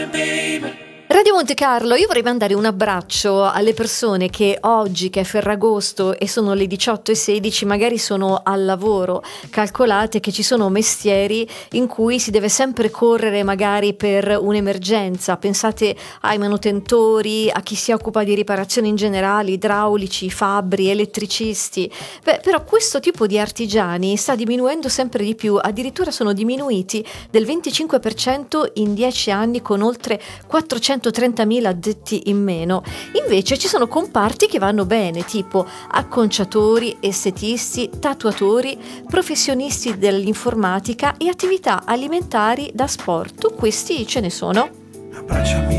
Radio Monte Carlo, io vorrei mandare un abbraccio alle persone che oggi, che è Ferragosto e sono le 18:16, magari sono al lavoro. Calcolate che ci sono mestieri in cui si deve sempre correre magari per un'emergenza. Pensate ai manutentori, a chi si occupa di riparazioni in generale, idraulici, fabbri, elettricisti. Beh, però questo tipo di artigiani sta diminuendo sempre di più, addirittura sono diminuiti del 25% in 10 anni, con oltre 430.000 addetti in meno. Invece ci sono comparti che vanno bene, tipo acconciatori, estetisti, tatuatori, professionisti dell'informatica e attività alimentari da sport. Questi ce ne sono.